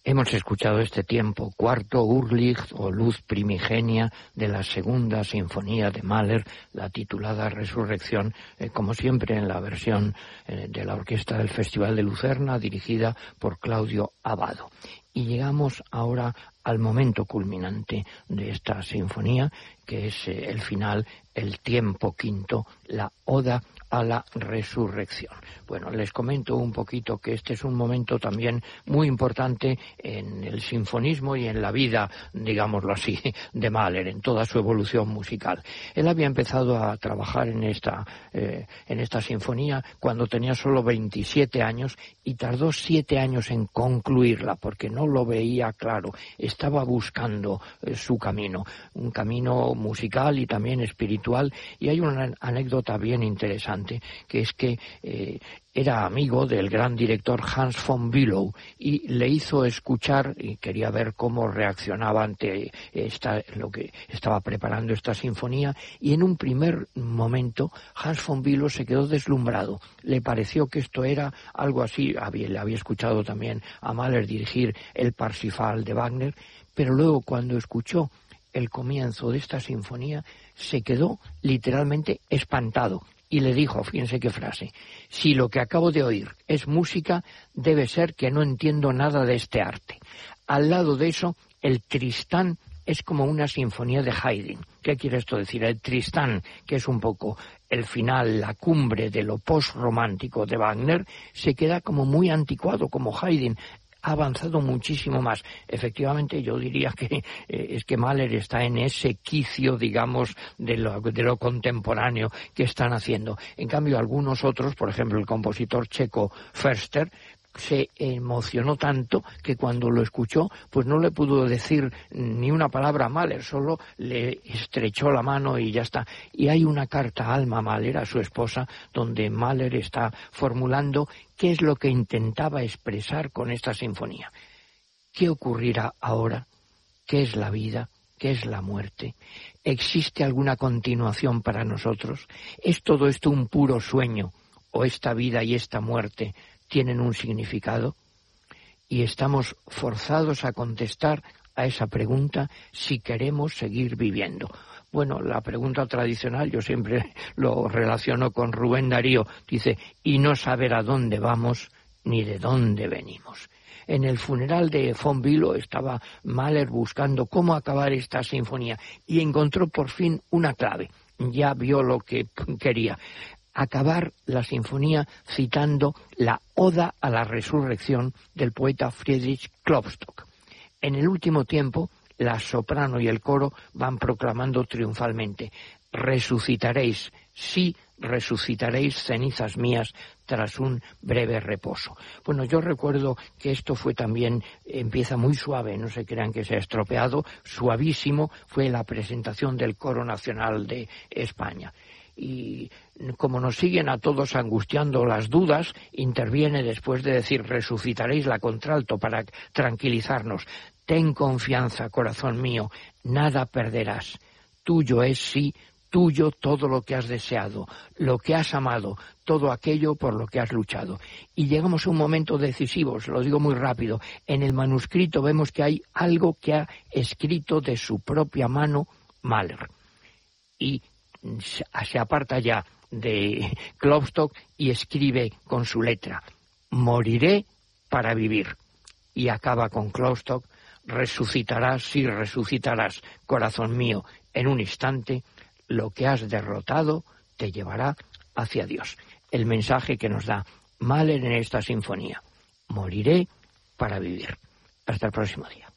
Hemos escuchado este tiempo, cuarto Urlicht o Luz Primigenia de la segunda sinfonía de Mahler, la titulada Resurrección, como siempre en la versión de la orquesta del Festival de Lucerna, dirigida por Claudio Abbado. Y llegamos ahora al momento culminante de esta sinfonía, que es el final, el tiempo quinto, la Oda a la Resurrección. Bueno, les comento un poquito que este es un momento también muy importante en el sinfonismo y en la vida, digámoslo así, de Mahler, en toda su evolución musical. Él había empezado a trabajar en esta sinfonía cuando tenía solo 27 años y tardó 7 años en concluirla porque no lo veía claro, estaba buscando su camino, un camino musical y también espiritual. Y hay una anécdota bien interesante, que es que era amigo del gran director Hans von Bülow y le hizo escuchar y quería ver cómo reaccionaba ante lo que estaba preparando esta sinfonía, y en un primer momento Hans von Bülow se quedó deslumbrado. Le pareció que esto era algo así, le había escuchado también a Mahler dirigir el Parsifal de Wagner, pero luego cuando escuchó el comienzo de esta sinfonía se quedó literalmente espantado. Y le dijo, fíjense qué frase: si lo que acabo de oír es música, debe ser que no entiendo nada de este arte. Al lado de eso, el Tristán es como una sinfonía de Haydn. ¿Qué quiere esto decir? El Tristán, que es un poco el final, la cumbre de lo post-romántico de Wagner, se queda como muy anticuado, como Haydn. Ha avanzado muchísimo más. Efectivamente, yo diría que es que Mahler está en ese quicio, digamos, de lo contemporáneo que están haciendo. En cambio, algunos otros, por ejemplo, el compositor checo Förster, se emocionó tanto que cuando lo escuchó, pues no le pudo decir ni una palabra a Mahler, solo le estrechó la mano y ya está. Y hay una carta a Alma Mahler, a su esposa, donde Mahler está formulando qué es lo que intentaba expresar con esta sinfonía. ¿Qué ocurrirá ahora? ¿Qué es la vida? ¿Qué es la muerte? ¿Existe alguna continuación para nosotros? ¿Es todo esto un puro sueño? ¿O esta vida y esta muerte tienen un significado? Y estamos forzados a contestar a esa pregunta si queremos seguir viviendo. Bueno, la pregunta tradicional, yo siempre lo relaciono con Rubén Darío, dice, y no saber a dónde vamos ni de dónde venimos. En el funeral de von Bülow estaba Mahler buscando cómo acabar esta sinfonía y encontró por fin una clave. Ya vio lo que quería: acabar la sinfonía citando la Oda a la Resurrección del poeta Friedrich Klopstock. En el último tiempo, la soprano y el coro van proclamando triunfalmente: resucitaréis, sí, resucitaréis, cenizas mías, tras un breve reposo. Bueno, yo recuerdo que esto fue también, empieza muy suave, no se crean que se ha estropeado, suavísimo, fue la presentación del Coro Nacional de España. Y como nos siguen a todos angustiando las dudas, interviene después de decir resucitaréis la contralto para tranquilizarnos: ten confianza, corazón mío, nada perderás. Tuyo es, sí, tuyo todo lo que has deseado, lo que has amado, todo aquello por lo que has luchado. Y llegamos a un momento decisivo, os lo digo muy rápido. En el manuscrito vemos que hay algo que ha escrito de su propia mano Mahler. Y se aparta ya de Klopstock y escribe con su letra: moriré para vivir. Y acaba con Klopstock: resucitarás, sí, resucitarás, corazón mío, en un instante, lo que has derrotado te llevará hacia Dios. El mensaje que nos da Mahler en esta sinfonía: moriré para vivir. Hasta el próximo día.